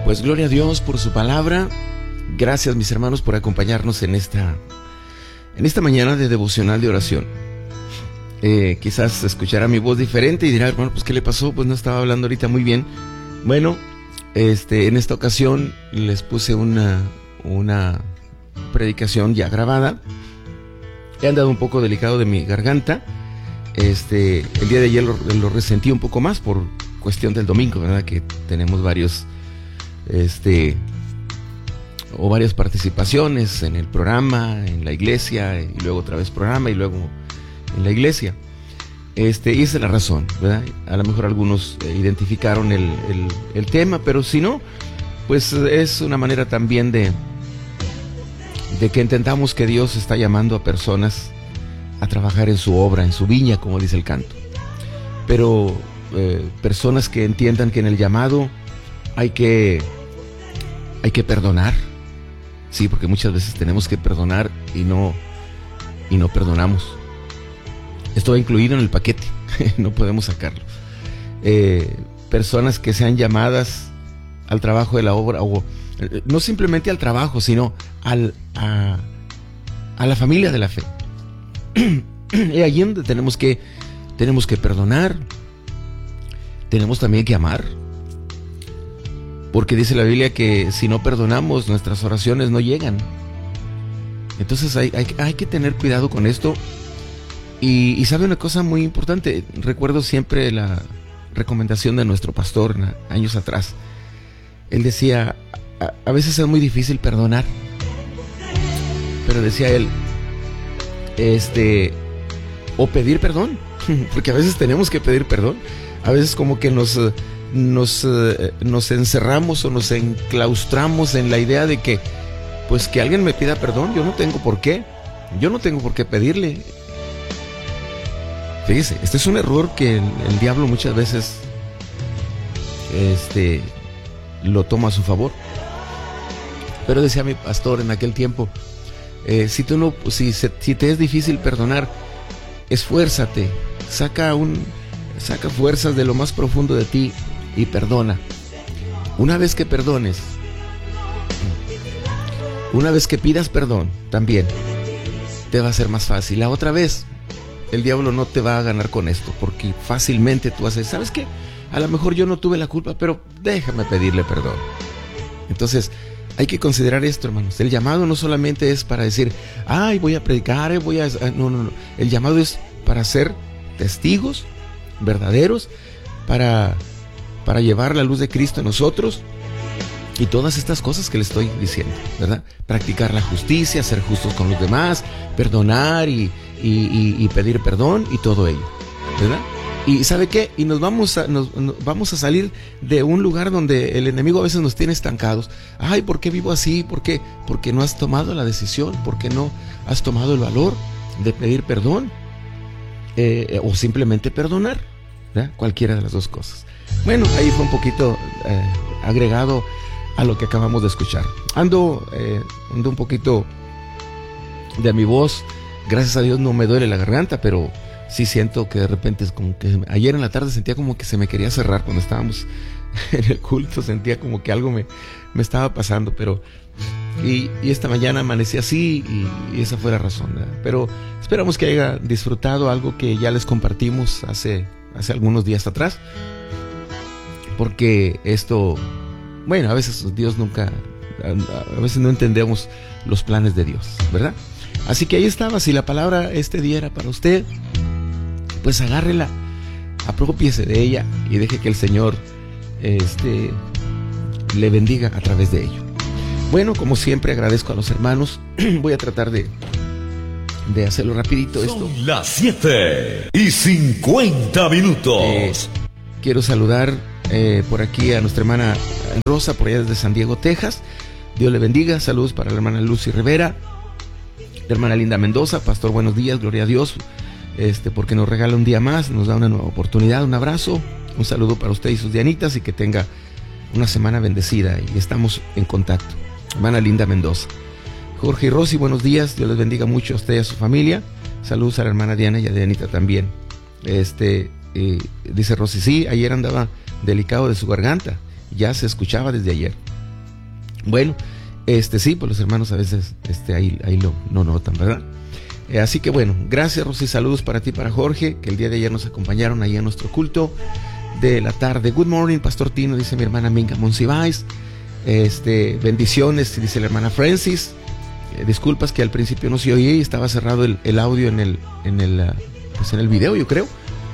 Pues gloria a Dios por su palabra. Gracias, mis hermanos, por acompañarnos en esta mañana de devocional de oración. Quizás escuchará mi voz diferente y dirá, bueno, pues ¿qué le pasó? Pues no estaba hablando ahorita muy bien. Bueno, en esta ocasión les puse una predicación ya grabada. He andado un poco delicado de mi garganta. El día de ayer lo resentí un poco más por cuestión del domingo, ¿verdad? Que tenemos varias participaciones en el programa, en la iglesia, y luego otra vez programa y luego en la iglesia. Y esa es la razón, ¿verdad? A lo mejor algunos identificaron el tema, pero si no, pues es una manera también de que entendamos que Dios está llamando a personas a trabajar en su obra, en su viña, como dice el canto. Pero personas que entiendan que en el llamado hay que perdonar. Sí, porque muchas veces tenemos que perdonar y no perdonamos. Esto va incluido en el paquete, no podemos sacarlo. Personas que sean llamadas al trabajo de la obra, o no simplemente al trabajo, sino a la familia de la fe. Y allí donde tenemos que perdonar, tenemos también que amar. Porque dice la Biblia que si no perdonamos, nuestras oraciones no llegan. Entonces hay que tener cuidado con esto. Y sabe una cosa muy importante. Recuerdo siempre la recomendación de nuestro pastor años atrás. Él decía, a veces es muy difícil perdonar. Pero decía él, o pedir perdón. Porque a veces tenemos que pedir perdón. A veces como que nos encerramos o nos enclaustramos en la idea de que pues que alguien me pida perdón, yo no tengo por qué pedirle. Fíjese, este es un error que el diablo muchas veces lo toma a su favor. Pero decía mi pastor en aquel tiempo, si te es difícil perdonar, esfuérzate, saca fuerzas de lo más profundo de ti y perdona. Una vez que perdones, una vez que pidas perdón, también te va a ser más fácil. La otra vez, el diablo no te va a ganar con esto, porque fácilmente tú haces, ¿sabes qué? A lo mejor yo no tuve la culpa, pero déjame pedirle perdón. Entonces, hay que considerar esto, hermanos. El llamado no solamente es para decir, ay, voy a predicar, No. El llamado es para ser testigos verdaderos, para llevar la luz de Cristo a nosotros y todas estas cosas que le estoy diciendo, ¿verdad? Practicar la justicia, ser justos con los demás, perdonar y pedir perdón y todo ello, ¿verdad? Y ¿sabe qué? Y nos vamos a salir de un lugar donde el enemigo a veces nos tiene estancados. Ay, ¿por qué vivo así? ¿Por qué? Porque no has tomado la decisión, porque no has tomado el valor de pedir perdón. O simplemente perdonar, ¿verdad? Cualquiera de las dos cosas. Bueno, ahí fue un poquito agregado a lo que acabamos de escuchar. Ando un poquito de mi voz. Gracias a Dios no me duele la garganta, pero sí siento que de repente es como que ayer en la tarde sentía como que se me quería cerrar cuando estábamos en el culto. Sentía como que algo me estaba pasando, pero y esta mañana amanecí así y esa fue la razón, ¿verdad? Pero esperamos que haya disfrutado algo que ya les compartimos hace algunos días atrás, porque esto, bueno, a veces a veces no entendemos los planes de Dios, ¿verdad? Así que ahí estaba. Si la palabra este día era para usted, pues agárrela, apropiese de ella y deje que el Señor le bendiga a través de ello. Bueno, como siempre agradezco a los hermanos. Voy a tratar de hacerlo rapidito esto. Son las 7:50. Quiero saludar por aquí a nuestra hermana Rosa, por allá desde San Diego, Texas. Dios le bendiga. Saludos para la hermana Lucy Rivera, la hermana Linda Mendoza. Pastor, buenos días, gloria a Dios, porque nos regala un día más, nos da una nueva oportunidad. Un abrazo, un saludo para usted y sus dianitas, y que tenga una semana bendecida, y estamos en contacto. Hermana Linda Mendoza. Jorge y Rosy, buenos días, Dios les bendiga mucho a usted y a su familia. Saludos a la hermana Diana y a Dianita también. Dice Rosy, sí, ayer andaba delicado de su garganta, ya se escuchaba desde ayer. Bueno, sí, pues los hermanos a veces ahí no notan, ¿verdad? Así que bueno, gracias Rosy, saludos para ti, para Jorge, que el día de ayer nos acompañaron ahí en nuestro culto de la tarde. Good morning, Pastor Tino, dice mi hermana Minga Monsiváis. Bendiciones, dice la hermana Francis. Disculpas que al principio no se oía y estaba cerrado el audio en el video, yo creo.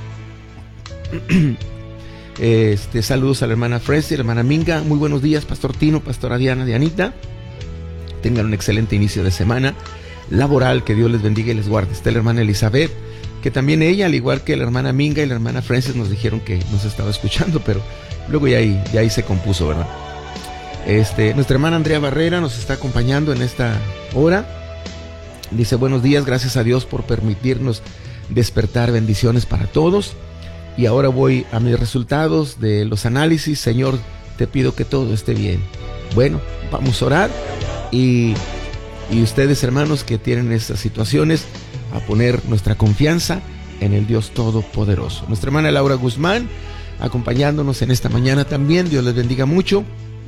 Saludos a la hermana Francis, la hermana Minga. Muy buenos días, Pastor Tino, Pastora Diana, Dianita. Tengan un excelente inicio de semana laboral, que Dios les bendiga y les guarde. Está la hermana Elizabeth, que también ella, al igual que la hermana Minga y la hermana Francis, nos dijeron que nos estaba escuchando, pero luego ya ahí se compuso, ¿verdad? Nuestra hermana Andrea Barrera nos está acompañando en esta hora. Dice: buenos días, gracias a Dios por permitirnos despertar, bendiciones para todos. Y ahora voy a mis resultados de los análisis. Señor, te pido que todo esté bien. Bueno, vamos a orar y ustedes, hermanos, que tienen estas situaciones, a poner nuestra confianza en el Dios Todopoderoso. Nuestra hermana Laura Guzmán acompañándonos en esta mañana también. Dios les bendiga mucho.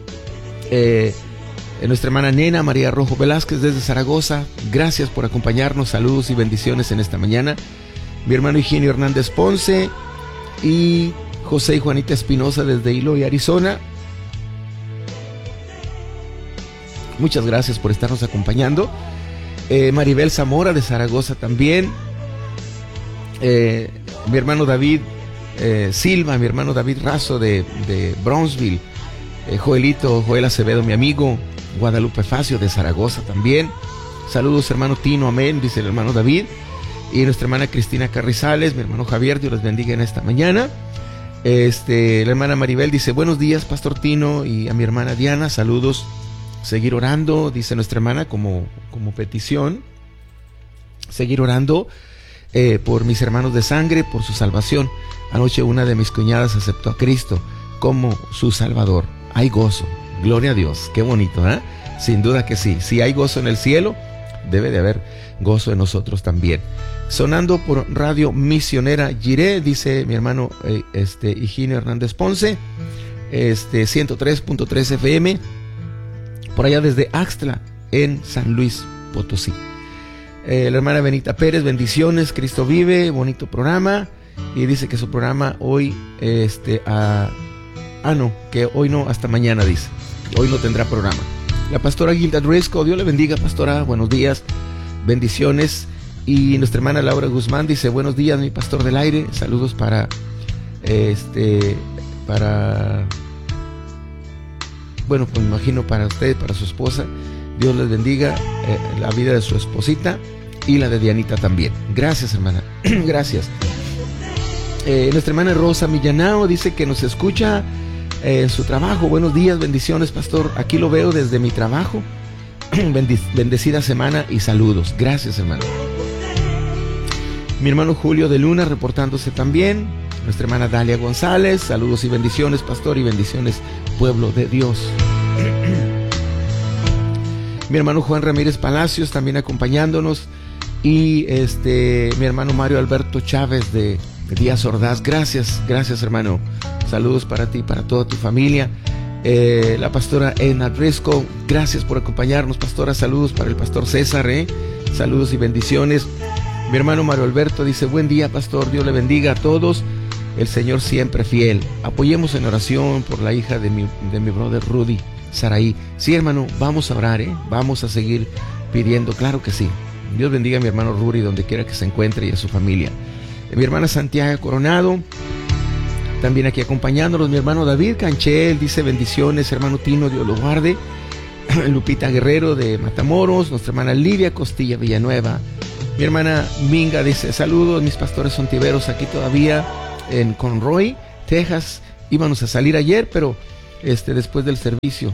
Nuestra hermana Nena María Rojo Velázquez desde Zaragoza, gracias por acompañarnos. Saludos y bendiciones en esta mañana. Mi hermano Higinio Hernández Ponce y José y Juanita Espinosa desde Eloy, Arizona. Muchas gracias por estarnos acompañando. Maribel Zamora de Zaragoza también. Mi hermano David Silva, mi hermano David Razo de Brownsville. Joel Acevedo, mi amigo. Guadalupe Facio de Zaragoza también. Saludos, hermano Tino, amén, dice el hermano David. Y nuestra hermana Cristina Carrizales, mi hermano Javier, Dios les bendiga en esta mañana. La hermana Maribel dice: buenos días, Pastor Tino, y a mi hermana Diana, saludos. Seguir orando, dice nuestra hermana, como petición. Seguir orando por mis hermanos de sangre, por su salvación. Anoche una de mis cuñadas aceptó a Cristo como su Salvador. Hay gozo, gloria a Dios, qué bonito, ¿eh? Sin duda que sí. Si hay gozo en el cielo, debe de haber gozo en nosotros también. Sonando por Radio Misionera Jiré, dice mi hermano Higinio Hernández Ponce, 103.3 FM, por allá desde Axtla, en San Luis Potosí. La hermana Benita Pérez, bendiciones, Cristo vive, bonito programa. Y dice que su programa hoy, que hoy no, hasta mañana, dice. Hoy no tendrá programa. La pastora Gilda Driscoll, Dios le bendiga, pastora, buenos días, bendiciones. Y nuestra hermana Laura Guzmán dice: buenos días, mi pastor del aire, saludos para bueno, pues me imagino para usted, para su esposa. Dios les bendiga la vida de su esposita y la de Dianita también. Gracias, hermana, gracias. Nuestra hermana Rosa Millanao dice que nos escucha en su trabajo. Buenos días, bendiciones, pastor, aquí lo veo desde mi trabajo. Bendecida semana y saludos. Gracias, hermano. Mi hermano Julio de Luna reportándose también. Nuestra hermana Dalia González, saludos y bendiciones, pastor, y bendiciones, pueblo de Dios. Mi hermano Juan Ramírez Palacios también acompañándonos. Y mi hermano Mario Alberto Chávez de Díaz Ordaz, gracias hermano, saludos para ti, para toda tu familia. La pastora Edna Driscoll, gracias por acompañarnos, pastora. Saludos para el pastor César, saludos y bendiciones. Mi hermano Mario Alberto dice: buen día, pastor, Dios le bendiga a todos, el Señor siempre fiel. Apoyemos en oración por la hija de mi brother Rudy Saraí. Sí, hermano, vamos a orar, vamos a seguir pidiendo, claro que sí. Dios bendiga a mi hermano Rudy donde quiera que se encuentre y a su familia. Mi hermana Santiago Coronado también aquí acompañándonos. Mi hermano David Canchel dice: bendiciones, hermano Tino, Dios lo guarde. Lupita Guerrero de Matamoros. Nuestra hermana Lidia Costilla Villanueva. Mi hermana Minga dice: saludos, mis pastores son tiberos aquí todavía en Conroy, Texas. Íbamos a salir ayer, pero después del servicio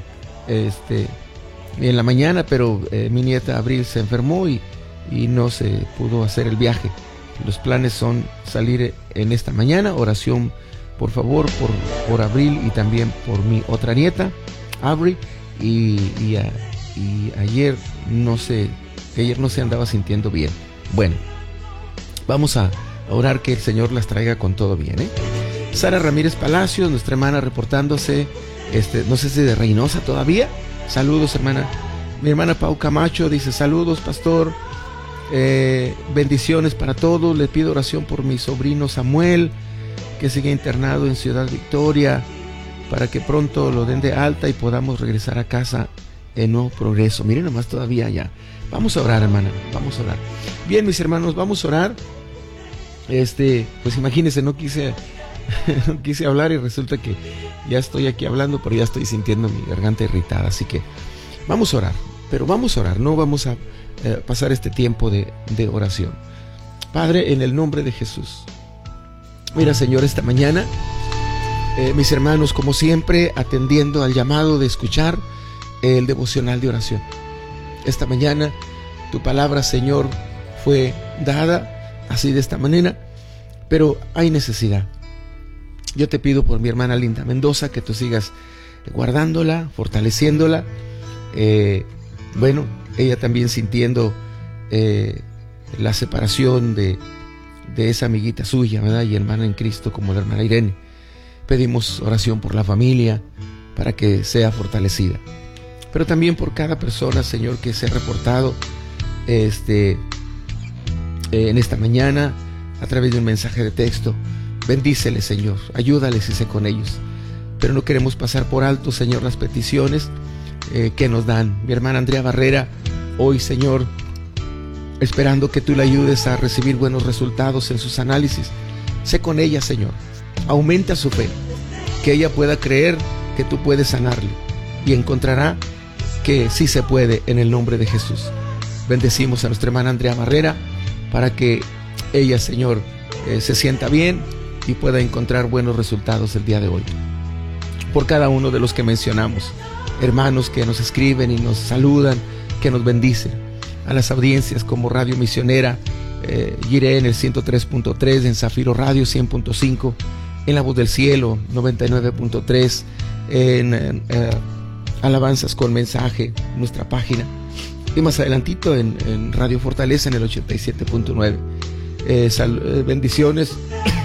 en la mañana, pero mi nieta Abril se enfermó y no se pudo hacer el viaje. Los planes son salir en esta mañana. Oración, por favor, por Abril y también por mi otra nieta, Abril. Y ayer no se andaba sintiendo bien. Bueno, vamos a orar que el Señor las traiga con todo bien, Sara Ramírez Palacios, nuestra hermana reportándose, no sé si de Reynosa todavía. Saludos, hermana. Mi hermana Pau Camacho dice: saludos, pastor. Bendiciones para todos. Le pido oración por mi sobrino Samuel, que sigue internado en Ciudad Victoria, para que pronto lo den de alta y podamos regresar a casa en nuevo progreso. Miren nomás, todavía ya. Vamos a orar, hermana, vamos a orar. Bien, mis hermanos, vamos a orar. Pues imagínense, no quise hablar y resulta que ya estoy aquí hablando, pero ya estoy sintiendo mi garganta irritada. Así que vamos a orar, pero vamos a orar, no vamos a pasar este tiempo de oración. Padre, en el nombre de Jesús. Mira, Señor, esta mañana, mis hermanos, como siempre, atendiendo al llamado de escuchar el devocional de oración. Esta mañana, tu palabra, Señor, fue dada así de esta manera, pero hay necesidad. Yo te pido por mi hermana Linda Mendoza que tú sigas guardándola, fortaleciéndola. Ella también sintiendo la separación de esa amiguita suya, ¿verdad? Y hermana en Cristo como la hermana Irene. Pedimos oración por la familia para que sea fortalecida. Pero también por cada persona, Señor, que se ha reportado en esta mañana a través de un mensaje de texto. Bendíceles, Señor, ayúdales y sé con ellos. Pero no queremos pasar por alto, Señor, las peticiones que nos dan. Mi hermana Andrea Barrera, hoy, Señor, esperando que tú le ayudes a recibir buenos resultados en sus análisis. Sé con ella, Señor. Aumenta su fe, que ella pueda creer que tú puedes sanarle y encontrará que sí se puede en el nombre de Jesús. Bendecimos a nuestra hermana Andrea Barrera para que ella, Señor, se sienta bien y pueda encontrar buenos resultados el día de hoy. Por cada uno de los que mencionamos, hermanos que nos escriben y nos saludan, que nos bendicen, a las audiencias como Radio Misionera, Jiré en el 103.3, en Zafiro Radio 100.5, en La Voz del Cielo 99.3, en Alabanzas con Mensaje, nuestra página, y más adelantito en Radio Fortaleza en el 87.9. Bendiciones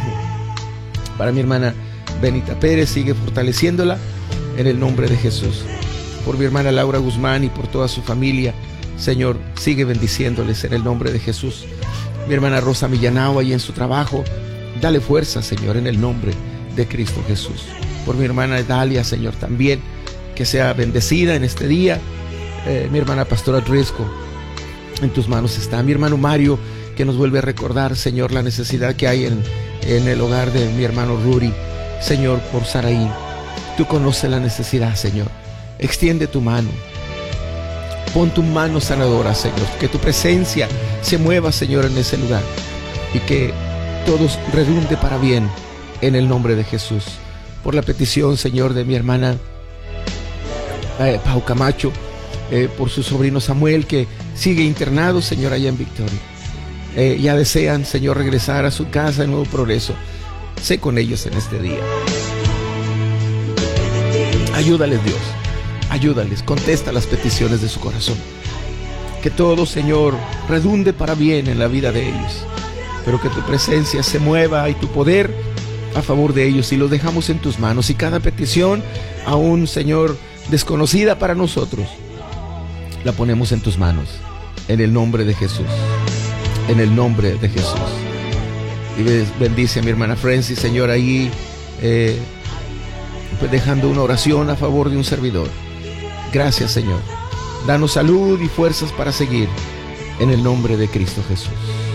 para mi hermana Benita Pérez, sigue fortaleciéndola en el nombre de Jesús. Por mi hermana Laura Guzmán y por toda su familia, Señor, sigue bendiciéndoles en el nombre de Jesús. Mi hermana Rosa Millanao ahí en su trabajo, dale fuerza, Señor, en el nombre de Cristo Jesús. Por mi hermana Dalia, Señor, también que sea bendecida en este día. Mi hermana Pastora Riesco, en tus manos está. Mi hermano Mario, que nos vuelve a recordar, Señor, la necesidad que hay en el hogar de mi hermano Ruri. Señor, por Saraí, tú conoces la necesidad, Señor. Extiende tu mano. Pon tu mano sanadora, Señor. Que tu presencia se mueva, Señor, en ese lugar. Y que todo redunde para bien en el nombre de Jesús. Por la petición, Señor, de mi hermana Pau Camacho, por su sobrino Samuel, que sigue internado, Señor, allá en Victoria. Ya desean, Señor, regresar a su casa en nuevo progreso. Sé con ellos en este día. Ayúdales, Dios. Ayúdales, contesta las peticiones de su corazón. Que todo, Señor, redunde para bien en la vida de ellos. Pero que tu presencia se mueva y tu poder a favor de ellos. Y los dejamos en tus manos. Y cada petición, aún, Señor, desconocida para nosotros, la ponemos en tus manos. En el nombre de Jesús. En el nombre de Jesús. Y bendice a mi hermana Francis, Señor, ahí dejando una oración a favor de un servidor. Gracias, Señor. Danos salud y fuerzas para seguir en el nombre de Cristo Jesús.